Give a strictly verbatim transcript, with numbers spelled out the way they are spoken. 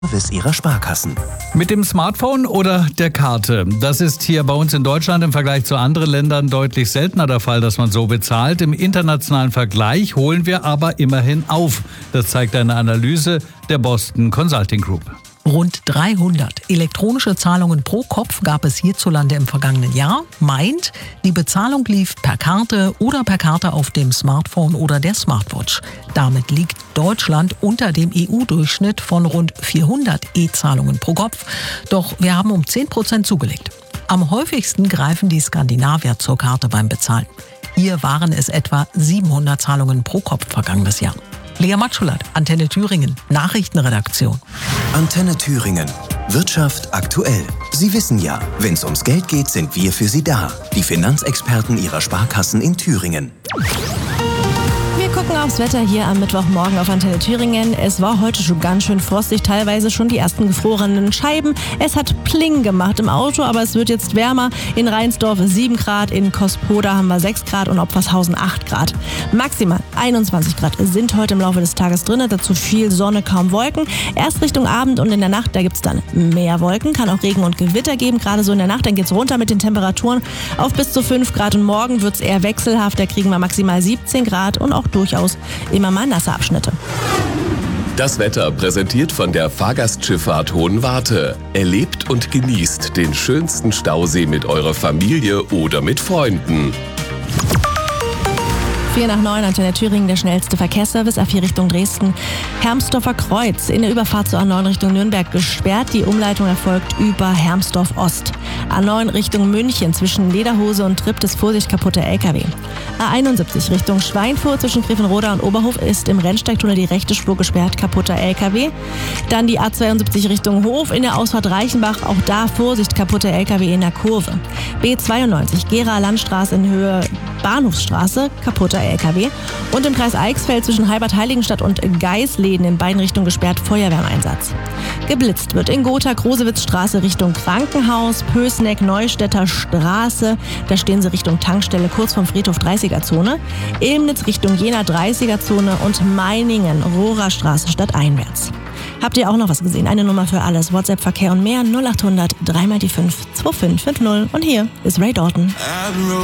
Service Ihrer Sparkassen. Mit dem Smartphone oder der Karte? Das ist hier bei uns in Deutschland im Vergleich zu anderen Ländern deutlich seltener der Fall, dass man so bezahlt. Im internationalen Vergleich holen wir aber immerhin auf. Das zeigt eine Analyse der Boston Consulting Group. Rund dreihundert elektronische Zahlungen pro Kopf gab es hierzulande im vergangenen Jahr. Meint, die Bezahlung lief per Karte oder per Karte auf dem Smartphone oder der Smartwatch. Damit liegt Deutschland unter dem E U-Durchschnitt von rund vierhundert E-Zahlungen pro Kopf. Doch wir haben um zehn Prozent zugelegt. Am häufigsten greifen die Skandinavier zur Karte beim Bezahlen. Hier waren es etwa siebenhundert Zahlungen pro Kopf vergangenes Jahr. Lea Matschulat, Antenne Thüringen, Nachrichtenredaktion. Antenne Thüringen. Wirtschaft aktuell. Sie wissen ja, wenn es ums Geld geht, sind wir für Sie da. Die Finanzexperten Ihrer Sparkassen in Thüringen. Wir gucken aufs Wetter hier am Mittwochmorgen auf Antenne Thüringen. Es war heute schon ganz schön frostig, teilweise schon die ersten gefrorenen Scheiben. Es hat Pling gemacht im Auto, aber es wird jetzt wärmer. In Rheinsdorf sieben Grad, in Kospoda haben wir sechs Grad und Opfershausen acht Grad. Maximal einundzwanzig Grad sind heute im Laufe des Tages drin, dazu viel Sonne, kaum Wolken. Erst Richtung Abend und in der Nacht, da gibt es dann mehr Wolken, kann auch Regen und Gewitter geben. Gerade so in der Nacht, dann geht es runter mit den Temperaturen auf bis zu fünf Grad und morgen wird es eher wechselhaft. Da kriegen wir maximal siebzehn Grad und auch durchaus immer mal nasse Abschnitte. Das Wetter präsentiert von der Fahrgastschifffahrt Hohenwarte. Erlebt und genießt den schönsten Stausee mit eurer Familie oder mit Freunden. vier nach neun, Antenne Thüringen, der schnellste Verkehrsservice, A vier Richtung Dresden. Hermsdorfer Kreuz, in der Überfahrt zur A neun Richtung Nürnberg gesperrt. Die Umleitung erfolgt über Hermsdorf Ost. A neun Richtung München, zwischen Lederhose und Triptis, Vorsicht, kaputter L K W. A einundsiebzig Richtung Schweinfurt, zwischen Grevenroda und Oberhof ist im Rennsteigtunnel die rechte Spur gesperrt, kaputter L K W. Dann die A zweiundsiebzig Richtung Hof, in der Ausfahrt Reichenbach, auch da Vorsicht, kaputter L K W in der Kurve. B zweiundneunzig, Gera Landstraße in Höhe Bahnhofsstraße, kaputter L K W. Und im Kreis Eichsfeld zwischen Heilbad-Heiligenstadt und Geisleden in beiden Richtungen gesperrt, Feuerwehreinsatz. Geblitzt wird in Gotha, Grosewitzstraße Richtung Krankenhaus, Pößneck, Neustädter Straße, da stehen sie Richtung Tankstelle kurz vom Friedhof dreißiger Zone, Ilmnitz Richtung Jena dreißiger Zone und Meiningen, Rohrerstraße stadteinwärts. Habt ihr auch noch was gesehen? Eine Nummer für alles, WhatsApp, Verkehr und mehr, null acht hundert drei mal die fünf zwei fünf fünf null. Und hier ist Ray Dalton.